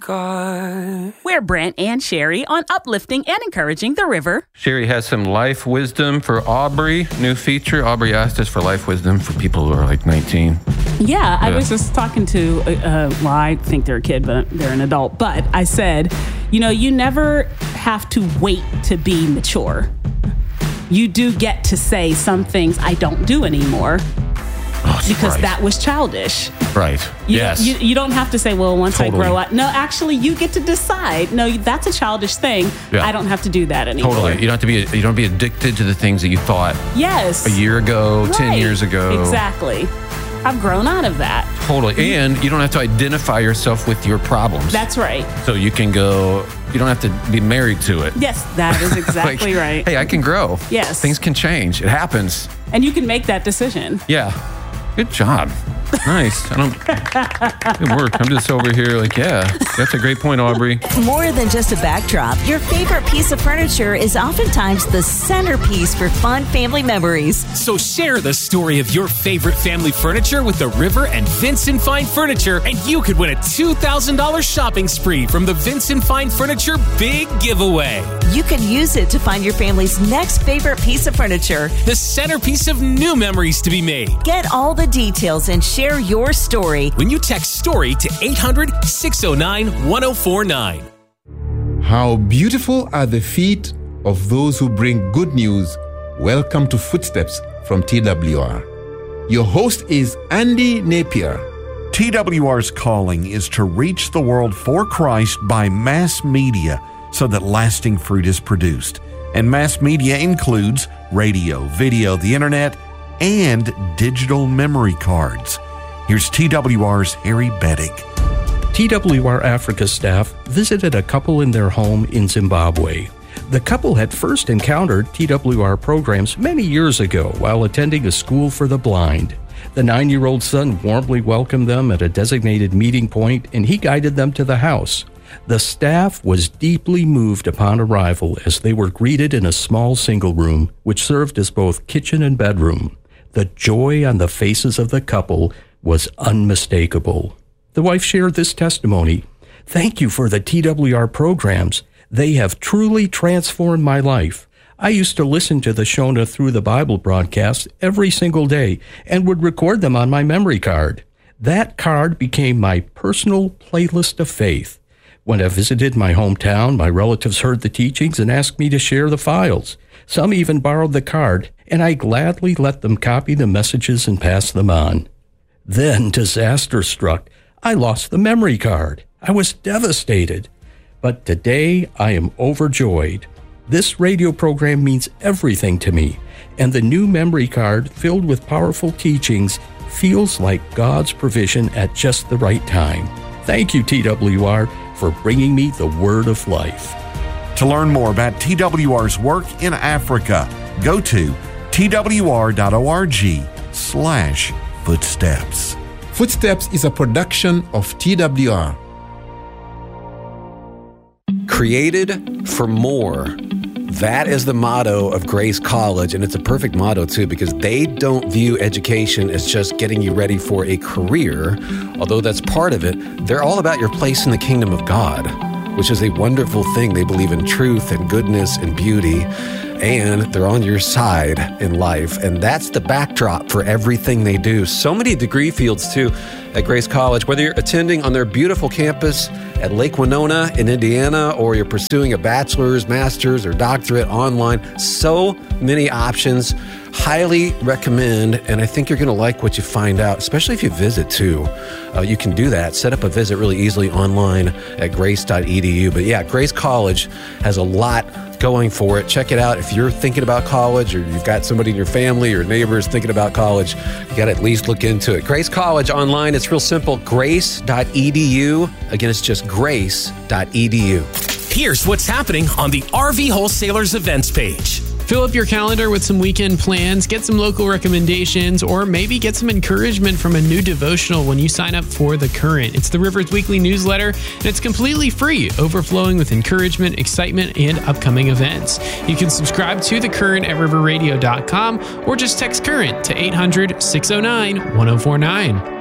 God. We're Brent and Sherry on uplifting and encouraging the river. Sherry has some life wisdom for Aubrey. New feature. Aubrey asked us for life wisdom for people who are like 19. Yeah, I was just talking to, I think they're a kid, but they're an adult. But I said, you never have to wait to be mature. You do get to say some things I don't do anymore. Because that was childish. Right. Yes. You don't have to say, well, once I grow up. No, actually, you get to decide. No, that's a childish thing. Yeah. I don't have to do that anymore. Totally. You don't have to be addicted to the things that you thought. Yes. A year ago, 10 years ago. Exactly. I've grown out of that. Totally. And you don't have to identify yourself with your problems. That's right. So you can go, you don't have to be married to it. Yes, that is exactly right. Hey, I can grow. Yes. Things can change. It happens. And you can make that decision. Yeah. Good job. Nice. Good work. I'm just over here like, yeah, that's a great point, Aubrey. More than just a backdrop, your favorite piece of furniture is oftentimes the centerpiece for fun family memories. So share the story of your favorite family furniture with the River and Vincent Fine Furniture, and you could win a $2,000 shopping spree from the Vincent Fine Furniture Big Giveaway. You can use it to find your family's next favorite piece of furniture. The centerpiece of new memories to be made. Get all the details and share your story when you text STORY to 800-609-1049. How beautiful are the feet of those who bring good news. Welcome to Footsteps from TWR. Your host is Andy Napier. TWR's calling is to reach the world for Christ by mass media so that lasting fruit is produced. And mass media includes radio, video, the internet, and digital memory cards. Here's TWR's Harry Bettig. TWR Africa staff visited a couple in their home in Zimbabwe. The couple had first encountered TWR programs many years ago while attending a school for the blind. The 9-year-old son warmly welcomed them at a designated meeting point, and he guided them to the house. The staff was deeply moved upon arrival as they were greeted in a small single room, which served as both kitchen and bedroom. The joy on the faces of the couple was unmistakable. The wife shared this testimony. "Thank you for the TWR programs. They have truly transformed my life. I used to listen to the Shona Through the Bible broadcast every single day and would record them on my memory card. That card became my personal playlist of faith. When I visited my hometown, my relatives heard the teachings and asked me to share the files. Some even borrowed the card, and I gladly let them copy the messages and pass them on. Then disaster struck. I lost the memory card. I was devastated. But today I am overjoyed. This radio program means everything to me, and the new memory card filled with powerful teachings feels like God's provision at just the right time. Thank you, TWR, for bringing me the word of life." To learn more about TWR's work in Africa, go to twr.org/footsteps. Footsteps is a production of TWR. Created for more. That is the motto of Grace College, and it's a perfect motto, too, because they don't view education as just getting you ready for a career, although that's part of it. They're all about your place in the kingdom of God, which is a wonderful thing. They believe in truth and goodness and beauty, and they're on your side in life, and that's the backdrop for everything they do. So many degree fields, too, at Grace College, whether you're attending on their beautiful campus at Lake Winona in Indiana, or you're pursuing a bachelor's, master's, or doctorate online. So many options. Highly recommend, and I think you're going to like what you find out, especially if you visit too. You can do that. Set up a visit really easily online at grace.edu. But yeah, Grace College has a lot going for it. Check it out. If you're thinking about college, or you've got somebody in your family or neighbors thinking about college, you got to at least look into it. Grace College online, it's real simple. Grace.edu. Again, it's just grace.edu. Here's what's happening on the RV Wholesalers events page. Fill up your calendar with some weekend plans, get some local recommendations, or maybe get some encouragement from a new devotional when you sign up for The Current. It's the River's weekly newsletter, and it's completely free, overflowing with encouragement, excitement, and upcoming events. You can subscribe to The Current at riverradio.com or just text CURRENT to 800-609-1049.